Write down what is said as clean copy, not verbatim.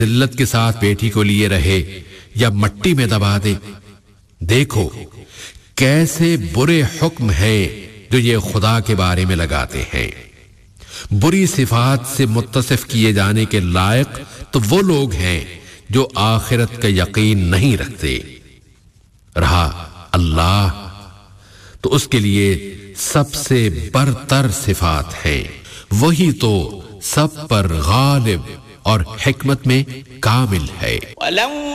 जिल्लत के साथ पेटी को लिए रहे या मट्टी में दबा दे। देखो कैसे बुरे हुक्म हैं जो ये खुदा के बारे में लगाते हैं। बुरी सिफात से मुत्तसिफ किए जाने के लायक तो वो लोग हैं जो आखिरत का यकीन नहीं रखते। रहा अल्लाह तो उसके लिए सबसे बरतर सिफात है। वही तो सब पर गालिब और हिकमत में कामिल है।